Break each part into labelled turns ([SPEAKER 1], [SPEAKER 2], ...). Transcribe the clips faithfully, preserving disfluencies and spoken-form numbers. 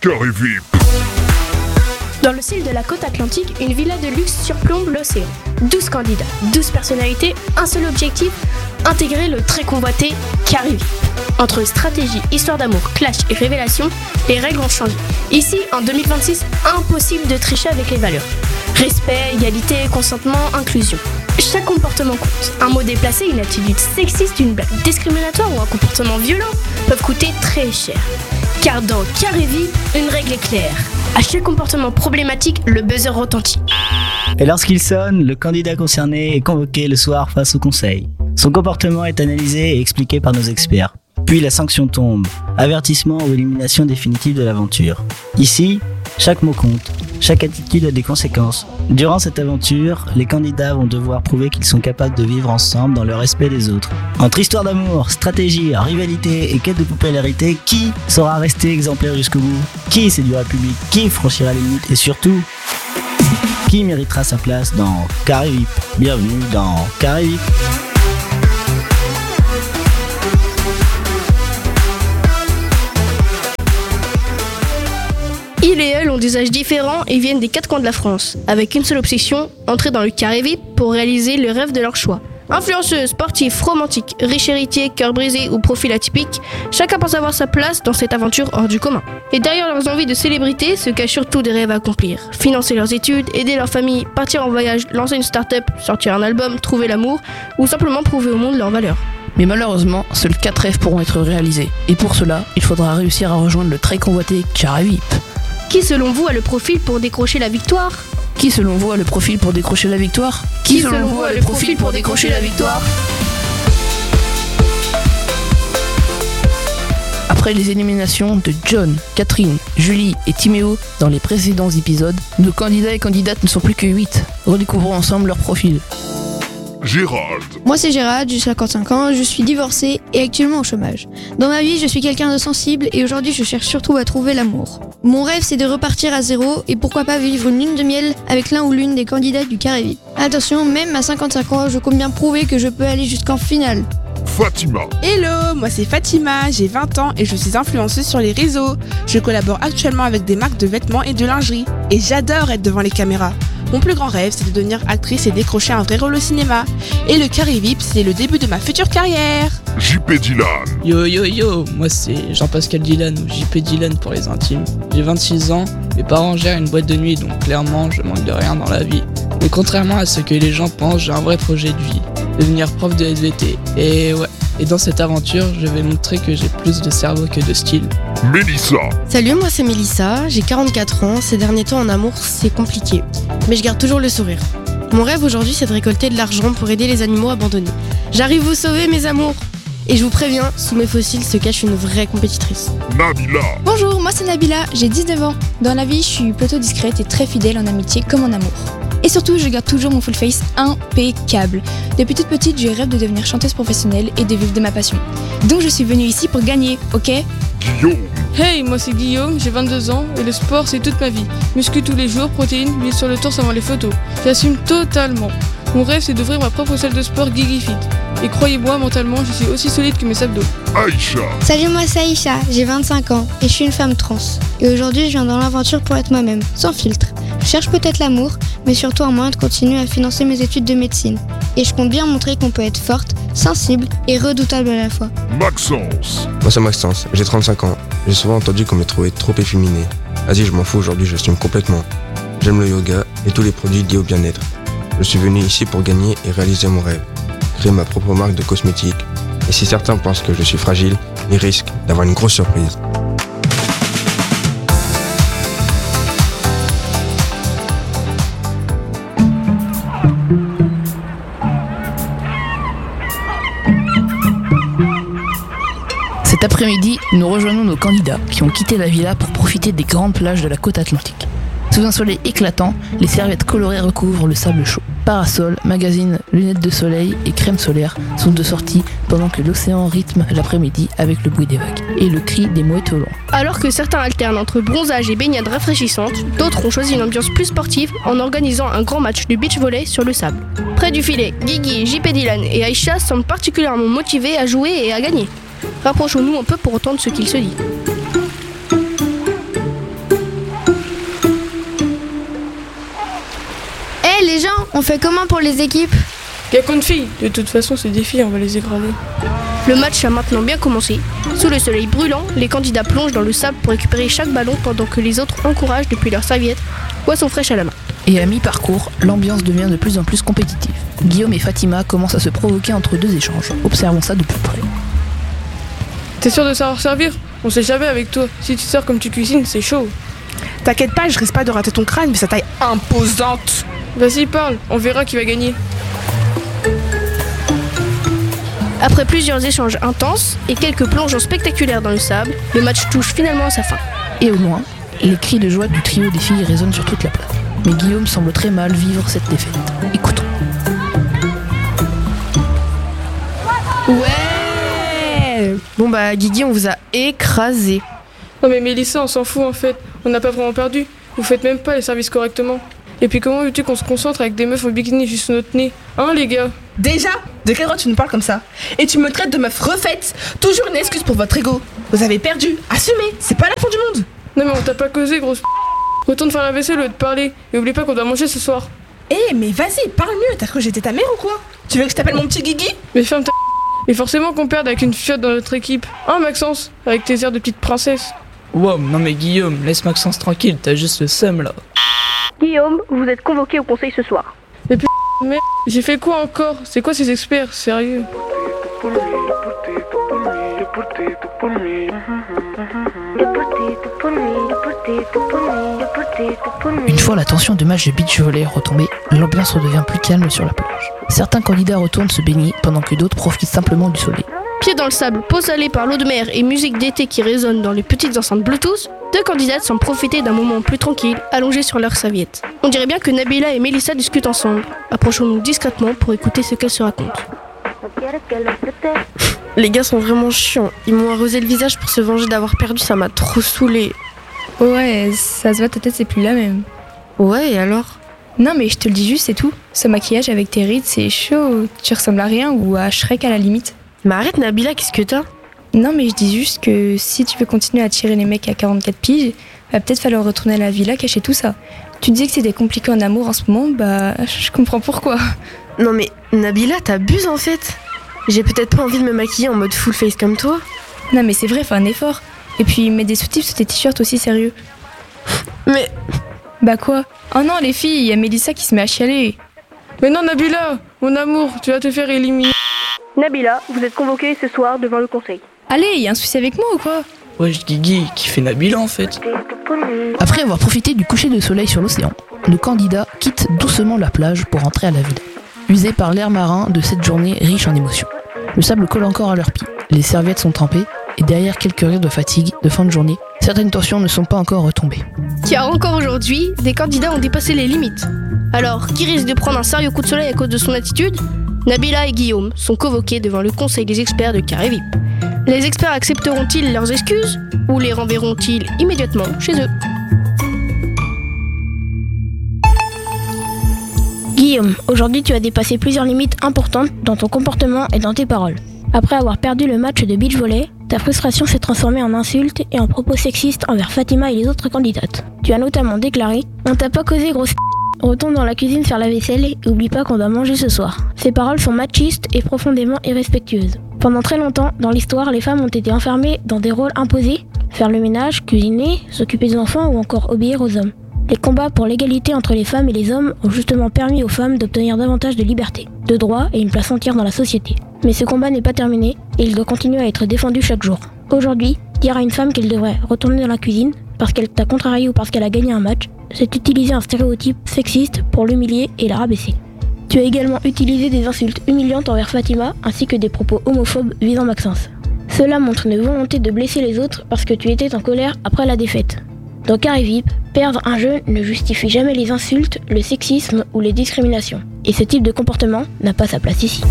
[SPEAKER 1] Carré V I P.
[SPEAKER 2] Dans le ciel de la côte atlantique, une villa de luxe surplombe l'océan. douze candidats, douze personnalités, un seul objectif, intégrer le très convoité Carré V I P. Entre stratégie, histoire d'amour, clash et révélation, les règles ont changé. Ici, en deux mille vingt-six, impossible de tricher avec les valeurs. Respect, égalité, consentement, inclusion. Chaque comportement compte. Un mot déplacé, une attitude sexiste, une blague discriminatoire ou un comportement violent peuvent coûter très cher. Car dans Carré V I P, une règle est claire. À chaque comportement problématique, le buzzer retentit.
[SPEAKER 3] Et lorsqu'il sonne, le candidat concerné est convoqué le soir face au conseil. Son comportement est analysé et expliqué par nos experts. Puis la sanction tombe, avertissement ou élimination définitive de l'aventure. Ici, chaque mot compte, chaque attitude a des conséquences. Durant cette aventure, les candidats vont devoir prouver qu'ils sont capables de vivre ensemble dans le respect des autres. Entre histoire d'amour, stratégie, rivalité et quête de popularité, qui saura rester exemplaire jusqu'au bout? Qui séduira le public? Qui franchira les limites? Et surtout, qui méritera sa place dans Carré V I P? Bienvenue dans Carré V I P.
[SPEAKER 2] Ils et elles ont des âges différents et viennent des quatre coins de la France, avec une seule obsession, entrer dans le Carré V I P pour réaliser le rêve de leur choix. Influenceuses, sportifs, romantiques, riches héritiers, cœurs brisés ou profils atypiques, chacun pense avoir sa place dans cette aventure hors du commun. Et derrière leurs envies de célébrité se cachent surtout des rêves à accomplir. Financer leurs études, aider leur famille, partir en voyage, lancer une start-up, sortir un album, trouver l'amour ou simplement prouver au monde leurs valeurs.
[SPEAKER 4] Mais malheureusement, seuls quatre rêves pourront être réalisés. Et pour cela, il faudra réussir à rejoindre le très convoité Carré V I P.
[SPEAKER 2] Qui selon vous a le profil pour décrocher la victoire ?
[SPEAKER 4] Qui selon vous a le profil pour décrocher la victoire ?
[SPEAKER 2] Qui selon vous a le profil pour décrocher la victoire ?
[SPEAKER 4] Après les éliminations de John, Catherine, Julie et Timéo dans les précédents épisodes, nos candidats et candidates ne sont plus que huit. Redécouvrons ensemble leur profil.
[SPEAKER 1] Gérald.
[SPEAKER 5] Moi c'est Gérald, j'ai cinquante-cinq ans, je suis divorcée et actuellement au chômage. Dans ma vie, je suis quelqu'un de sensible et aujourd'hui je cherche surtout à trouver l'amour. Mon rêve c'est de repartir à zéro et pourquoi pas vivre une lune de miel avec l'un ou l'une des candidats du Carré V I P. Attention, même à cinquante-cinq ans, je compte bien prouver que je peux aller jusqu'en finale.
[SPEAKER 1] Fatima.
[SPEAKER 6] Hello, moi c'est Fatima, j'ai vingt ans et je suis influenceuse sur les réseaux. Je collabore actuellement avec des marques de vêtements et de lingerie et j'adore être devant les caméras. Mon plus grand rêve, c'est de devenir actrice et décrocher un vrai rôle au cinéma. Et le Carré V I P, c'est le début de ma future carrière.
[SPEAKER 1] J P Dylan.
[SPEAKER 7] Yo yo yo, moi c'est Jean-Pascal Dylan ou J P Dylan pour les intimes. J'ai vingt-six ans, mes parents gèrent une boîte de nuit donc clairement je manque de rien dans la vie. Mais contrairement à ce que les gens pensent, j'ai un vrai projet de vie, devenir prof de S V T. Et ouais, et dans cette aventure, je vais montrer que j'ai plus de cerveau que de style.
[SPEAKER 1] Mélissa.
[SPEAKER 8] Salut, moi c'est Mélissa, j'ai quarante-quatre ans, ces derniers temps en amour c'est compliqué, mais je garde toujours le sourire. Mon rêve aujourd'hui c'est de récolter de l'argent pour aider les animaux abandonnés. J'arrive vous sauver mes amours. Et je vous préviens, sous mes fossiles se cache une vraie compétitrice.
[SPEAKER 1] Nabila.
[SPEAKER 9] Bonjour, moi c'est Nabila, j'ai dix-neuf ans. Dans la vie, je suis plutôt discrète et très fidèle en amitié comme en amour. Et surtout, je garde toujours mon full face impeccable. Depuis toute petite, je rêve de devenir chanteuse professionnelle et de vivre de ma passion. Donc je suis venue ici pour gagner, ok ?
[SPEAKER 1] Guillaume.
[SPEAKER 10] Hey, moi c'est Guillaume, j'ai vingt-deux ans et le sport c'est toute ma vie. Muscu tous les jours, protéines, mise sur le torse avant les photos. J'assume totalement. Mon rêve c'est d'ouvrir ma propre salle de sport Gigi Fit. Et croyez-moi, mentalement, je suis aussi solide que mes abdos.
[SPEAKER 1] Aïcha.
[SPEAKER 11] Salut, moi c'est Aïcha, j'ai vingt-cinq ans et je suis une femme trans. Et aujourd'hui, je viens dans l'aventure pour être moi-même, sans filtre. Je cherche peut-être l'amour, mais surtout un moyen de continuer à financer mes études de médecine. Et je compte bien montrer qu'on peut être forte, sensible et redoutable à la fois.
[SPEAKER 1] Maxence.
[SPEAKER 12] Moi c'est Maxence, j'ai trente-cinq ans. J'ai souvent entendu qu'on me trouvait trop efféminé. Vas-y, je m'en fous, aujourd'hui j'assume complètement. J'aime le yoga et tous les produits liés au bien-être. Je suis venu ici pour gagner et réaliser mon rêve. Créer ma propre marque de cosmétiques. Et si certains pensent que je suis fragile, ils risquent d'avoir une grosse surprise.
[SPEAKER 4] Cet après-midi, nous rejoignons nos candidats qui ont quitté la villa pour profiter des grandes plages de la côte atlantique. Sous un soleil éclatant, les serviettes colorées recouvrent le sable chaud. Parasol, magazine, lunettes de soleil et crème solaire sont de sortie pendant que l'océan rythme l'après-midi avec le bruit des vagues et le cri des mouettes au loin.
[SPEAKER 2] Alors que certains alternent entre bronzage et baignade rafraîchissante, d'autres ont choisi une ambiance plus sportive en organisant un grand match de beach volley sur le sable. Près du filet, Guigui, J P Dylan et Aïcha semblent particulièrement motivés à jouer et à gagner. Rapprochons-nous un peu pour entendre ce qu'il se dit.
[SPEAKER 11] Hé les gens, on fait comment pour les équipes?
[SPEAKER 10] Gars contre filles, de toute façon ces défis on va les écraser.
[SPEAKER 2] Le match a maintenant bien commencé. Sous le soleil brûlant, les candidats plongent dans le sable pour récupérer chaque ballon pendant que les autres encouragent depuis leur serviette, poisson fraîche à la main.
[SPEAKER 4] Et à mi-parcours, l'ambiance devient de plus en plus compétitive. Guillaume et Fatima commencent à se provoquer entre deux échanges. Observons ça de plus près.
[SPEAKER 10] T'es sûr de savoir servir? On sait jamais avec toi. Si tu sers comme tu cuisines, c'est chaud.
[SPEAKER 6] T'inquiète pas, je risque pas de rater ton crâne, mais sa taille imposante.
[SPEAKER 10] Vas-y, parle, on verra qui va gagner.
[SPEAKER 2] Après plusieurs échanges intenses et quelques plongeons spectaculaires dans le sable, le match touche finalement à sa fin.
[SPEAKER 4] Et au loin, les cris de joie du trio des filles résonnent sur toute la place. Mais Guillaume semble très mal vivre cette défaite. Écoutons.
[SPEAKER 8] Ouais. Bon bah Guigui, on vous a écrasé.
[SPEAKER 10] Non mais Mélissa, on s'en fout en fait. On n'a pas vraiment perdu. Vous faites même pas les services correctement. Et puis comment veux-tu qu'on se concentre avec des meufs en bikini juste sous notre nez? Hein les gars?
[SPEAKER 6] Déjà? De quel droit tu nous parles comme ça? Et tu me traites de meuf refaite? Toujours une excuse pour votre ego. Vous avez perdu, assumez, c'est pas la fin du monde.
[SPEAKER 10] Non mais on t'a pas causé, grosse p***. Retourne faire la vaisselle au lieu de parler. Et oublie pas qu'on doit manger ce soir.
[SPEAKER 6] Eh hey, mais vas-y, parle mieux, t'as cru que j'étais ta mère ou quoi? Tu veux que je t'appelle mon petit Guigui?
[SPEAKER 10] Mais ferme ta p***. Et forcément qu'on perde avec une fiotte dans notre équipe. Hein Maxence? Avec tes airs de petite princesse.
[SPEAKER 7] Wow, non mais Guillaume, laisse Maxence tranquille, t'as juste le seum là.
[SPEAKER 2] Guillaume, vous êtes convoqué au conseil ce soir.
[SPEAKER 10] Mais putain de merde, j'ai fait quoi encore? C'est quoi ces experts? Sérieux?
[SPEAKER 4] Une fois la tension du match de beach volley retombée, l'ambiance redevient plus calme sur la plage. Certains candidats retournent se baigner pendant que d'autres profitent simplement du soleil.
[SPEAKER 2] Pieds dans le sable, peau salée par l'eau de mer et musique d'été qui résonne dans les petites enceintes Bluetooth, deux candidates semblent profiter d'un moment plus tranquille, allongées sur leurs serviettes. On dirait bien que Nabila et Mélissa discutent ensemble. Approchons-nous discrètement pour écouter ce qu'elles se racontent.
[SPEAKER 8] Les gars sont vraiment chiants. Ils m'ont arrosé le visage pour se venger d'avoir perdu, ça m'a trop saoulé.
[SPEAKER 9] Ouais, ça se voit, ta tête c'est plus la même.
[SPEAKER 8] Ouais, et alors?
[SPEAKER 9] Non mais je te le dis juste, c'est tout. Ce maquillage avec tes rides, c'est chaud. Tu ressembles à rien ou à Shrek à la limite.
[SPEAKER 8] Mais arrête Nabila, qu'est-ce que t'as?
[SPEAKER 9] Non mais je dis juste que si tu veux continuer à tirer les mecs à quarante-quatre piges, va peut-être falloir retourner à la villa cacher tout ça. Tu disais que c'était compliqué en amour en ce moment, bah je comprends pourquoi.
[SPEAKER 8] Non mais Nabila, t'abuses en fait. J'ai peut-être pas envie de me maquiller en mode full face comme toi.
[SPEAKER 9] Non mais c'est vrai, fais un effort. Et puis mets des sous-titres sous tes t-shirts aussi, sérieux.
[SPEAKER 8] Mais...
[SPEAKER 9] Bah quoi? Oh non les filles, il y a Mélissa qui se met à chialer.
[SPEAKER 10] Mais non Nabila, mon amour, tu vas te faire éliminer.
[SPEAKER 2] Nabila, vous êtes convoquée ce soir devant le conseil.
[SPEAKER 9] Allez, y a un souci avec moi ou quoi?
[SPEAKER 7] Wesh Guigui, qui fait Nabila en fait.
[SPEAKER 4] Après avoir profité du coucher de soleil sur l'océan, le candidat quitte doucement la plage pour rentrer à la villa. Usé par l'air marin de cette journée riche en émotions. Le sable colle encore à leurs pieds, les serviettes sont trempées, et derrière quelques rires de fatigue de fin de journée, certaines tensions ne sont pas encore retombées.
[SPEAKER 2] Car encore aujourd'hui, des candidats ont dépassé les limites. Alors, qui risque de prendre un sérieux coup de soleil à cause de son attitude? Nabila et Guillaume sont convoqués devant le conseil des experts de Carré V I P. Les experts accepteront-ils leurs excuses ou les renverront-ils immédiatement chez eux?
[SPEAKER 13] Guillaume, aujourd'hui tu as dépassé plusieurs limites importantes dans ton comportement et dans tes paroles. Après avoir perdu le match de beach volley, ta frustration s'est transformée en insultes et en propos sexistes envers Fatima et les autres candidates. Tu as notamment déclaré « On t'a pas causé grosse p***, retourne dans la cuisine faire la vaisselle et oublie pas qu'on doit manger ce soir ». Ces paroles sont machistes et profondément irrespectueuses. Pendant très longtemps, dans l'histoire, les femmes ont été enfermées dans des rôles imposés, faire le ménage, cuisiner, s'occuper des enfants ou encore obéir aux hommes. Les combats pour l'égalité entre les femmes et les hommes ont justement permis aux femmes d'obtenir davantage de liberté, de droits et une place entière dans la société. Mais ce combat n'est pas terminé et il doit continuer à être défendu chaque jour. Aujourd'hui, dire à une femme qu'elle devrait retourner dans la cuisine parce qu'elle t'a contrarié ou parce qu'elle a gagné un match, c'est utiliser un stéréotype sexiste pour l'humilier et la rabaisser. Tu as également utilisé des insultes humiliantes envers Fatima ainsi que des propos homophobes visant Maxence. Cela montre une volonté de blesser les autres parce que tu étais en colère après la défaite. Dans Carré V I P, perdre un jeu ne justifie jamais les insultes, le sexisme ou les discriminations. Et ce type de comportement n'a pas sa place ici.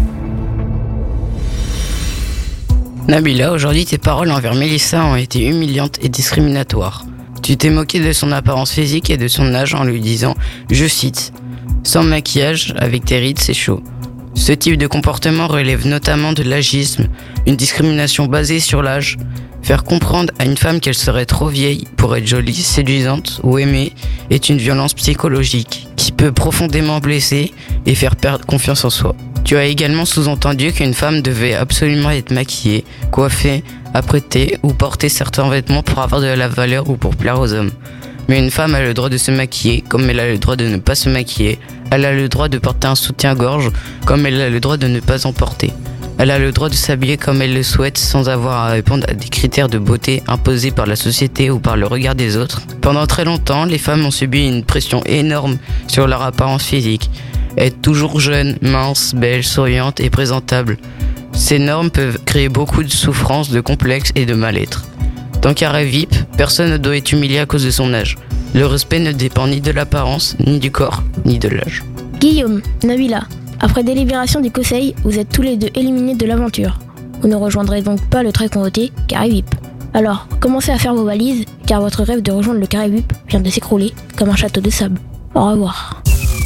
[SPEAKER 14] Nabila, aujourd'hui tes paroles envers Mélissa ont été humiliantes et discriminatoires. Tu t'es moqué de son apparence physique et de son âge en lui disant, je cite, « Sans maquillage, avec tes rides, c'est chaud ». Ce type de comportement relève notamment de l'agisme, une discrimination basée sur l'âge, Faire comprendre à une femme qu'elle serait trop vieille pour être jolie, séduisante ou aimée est une violence psychologique qui peut profondément blesser et faire perdre confiance en soi. Tu as également sous-entendu qu'une femme devait absolument être maquillée, coiffée, apprêtée ou porter certains vêtements pour avoir de la valeur ou pour plaire aux hommes. Mais une femme a le droit de se maquiller comme elle a le droit de ne pas se maquiller. Elle a le droit de porter un soutien-gorge comme elle a le droit de ne pas en porter. Elle a le droit de s'habiller comme elle le souhaite sans avoir à répondre à des critères de beauté imposés par la société ou par le regard des autres. Pendant très longtemps, les femmes ont subi une pression énorme sur leur apparence physique. Être toujours jeune, mince, belle, souriante et présentable. Ces normes peuvent créer beaucoup de souffrances, de complexes et de mal-être. Dans Carré V I P, personne ne doit être humilié à cause de son âge. Le respect ne dépend ni de l'apparence, ni du corps, ni de l'âge.
[SPEAKER 13] Guillaume, Nabila, après délibération du conseil, vous êtes tous les deux éliminés de l'aventure. Vous ne rejoindrez donc pas le très convoité Carré V I P. Alors, commencez à faire vos valises, car votre rêve de rejoindre le Carré V I P vient de s'écrouler comme un château de sable. Au revoir.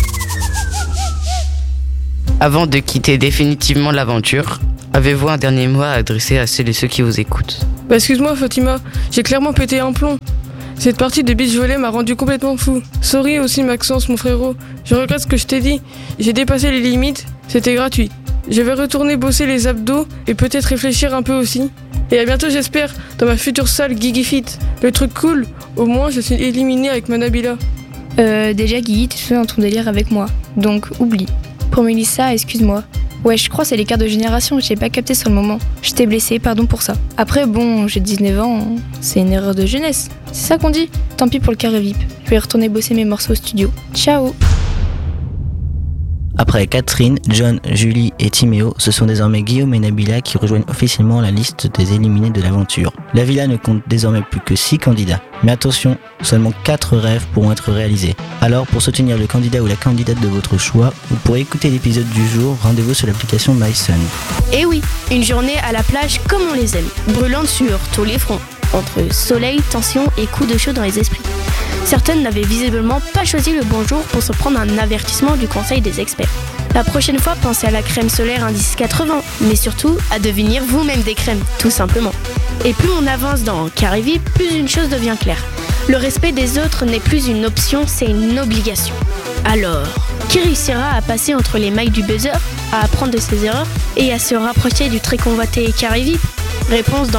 [SPEAKER 14] Avant de quitter définitivement l'aventure, avez-vous un dernier mot à adresser à celles et ceux qui vous écoutent?
[SPEAKER 10] Bah excuse-moi Fatima, j'ai clairement pété un plomb. Cette partie de beach volley m'a rendu complètement fou. Sorry aussi Maxence, mon frérot. Je regrette ce que je t'ai dit. J'ai dépassé les limites, c'était gratuit. Je vais retourner bosser les abdos et peut-être réfléchir un peu aussi. Et à bientôt j'espère, dans ma future salle Guigui Fit. Le truc cool, au moins je suis éliminé avec ma Nabila.
[SPEAKER 9] Euh, déjà Guigui, t'es tout dans ton délire avec moi. Donc oublie. Pour Mélissa, excuse-moi. Ouais, je crois que c'est l'écart de génération, j'ai pas capté sur le moment. Je t'ai blessé, pardon pour ça. Après, bon, j'ai dix-neuf ans, c'est une erreur de jeunesse. C'est ça qu'on dit. Tant pis pour le Carré V I P. Je vais retourner bosser mes morceaux au studio. Ciao.
[SPEAKER 3] Après Catherine, John, Julie et Timéo, ce sont désormais Guillaume et Nabila qui rejoignent officiellement la liste des éliminés de l'aventure. La villa ne compte désormais plus que six candidats. Mais attention, seulement quatre rêves pourront être réalisés. Alors, pour soutenir le candidat ou la candidate de votre choix, vous pourrez écouter l'épisode du jour, rendez-vous sur l'application MySun.
[SPEAKER 2] Et oui, une journée à la plage comme on les aime, brûlante sur tous les fronts, entre soleil, tension et coups de chaud dans les esprits. Certaines n'avaient visiblement pas choisi le bon jour pour se prendre un avertissement du conseil des experts. La prochaine fois, pensez à la crème solaire indice quatre-vingts, mais surtout à devenir vous-même des crèmes, tout simplement. Et plus on avance dans Carré V I P, plus une chose devient claire. Le respect des autres n'est plus une option, c'est une obligation. Alors, qui réussira à passer entre les mailles du buzzer, à apprendre de ses erreurs et à se rapprocher du très convoité Carré V I P? Réponse dans